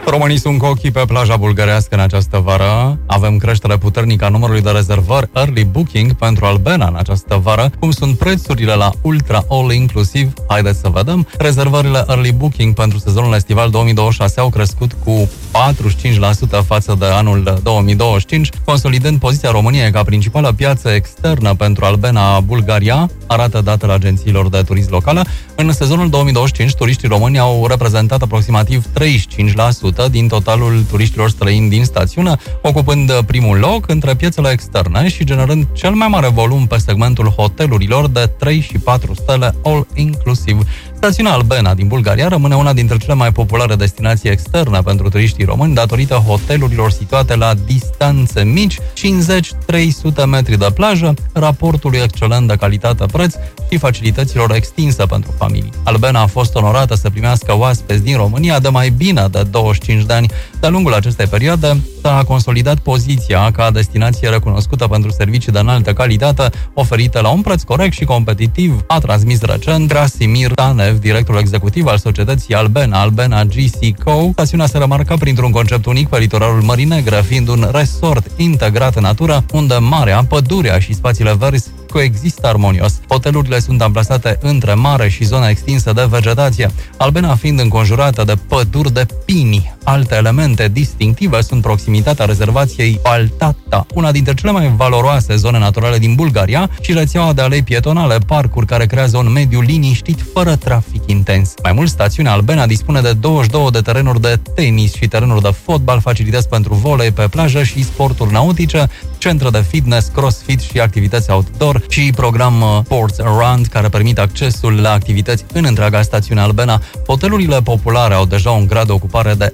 Românii sunt cu ochii pe plaja bulgărească în această vară. Avem creștere puternică a numărului de rezervări early booking pentru Albena în această vară. Cum sunt prețurile la Ultra All Inclusive? Haideți să vedem. Rezervările early booking pentru sezonul estival 2026 au crescut cu 45% față de anul 2025, consolidând poziția României ca principală piață externă pentru Albena Bulgaria, arată datele agențiilor de turism locală. În sezonul 2025, turiștii români au reprezentat aproximativ 35% din totalul turiștilor străini din stațiune, ocupând primul loc între piețele externe și generând cel mai mare volum pe segmentul hotelurilor de 3 și 4 stele all-inclusive. Stațiunea Albena din Bulgaria rămâne una dintre cele mai populare destinații externe pentru turiștii români datorită hotelurilor situate la distanțe mici, 50-300 metri de plajă, raportului excelent de calitate-preț și facilităților extinse pentru familii. Albena a fost onorată să primească oaspeți din România de mai bine de 25 de ani. De-a lungul acestei perioade s-a consolidat poziția ca destinație recunoscută pentru servicii de înaltă calitate oferite la un preț corect și competitiv, a transmis recent Krasimir Tanev, directorul executiv al societății Albena GC Co. Stațiunea se remarcă printr-un concept unic pe litoralul Mării Negre, fiind un resort integrat în natură, unde marea, pădurea și spațiile verzi coexistă armonios. Hotelurile sunt amplasate între mare și zona extinsă de vegetație, Albena fiind înconjurată de păduri de pini. Alte elemente distinctive sunt proximitatea rezervației Paltata, una dintre cele mai valoroase zone naturale din Bulgaria, și rețeaua de alei pietonale, parcuri care creează un mediu liniștit, fără trafic intens. Mai mult, stațiunea Albena dispune de 22 de terenuri de tenis și terenuri de fotbal, facilități pentru volei pe plajă și sporturi nautice, centre de fitness, crossfit și activități outdoor și program Sports Around, care permit accesul la activități în întreaga stațiune Albena. Hotelurile populare au deja un grad de ocupare de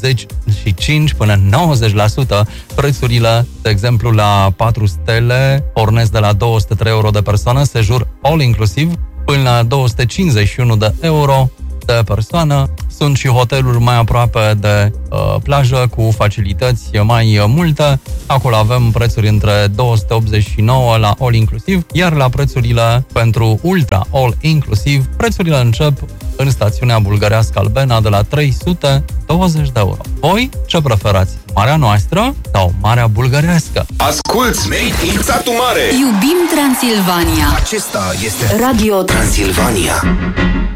85 până 90%. Prețurile, de exemplu, la 4 stele pornesc de la 203 euro de persoană, sejur all-inclusiv, până la 251 de euro de persoană. Sunt și hoteluri mai aproape de plajă, cu facilități mai multe. Acolo avem prețuri între 289 la all-inclusiv, iar la prețurile pentru ultra all-inclusiv, prețurile încep în stațiunea bulgărească Albena de la 320 de euro. Voi ce preferați? Marea noastră sau Marea Bulgărească? Asculți Made in Satu Mare! Iubim Transilvania! Acesta este Radio Transilvania.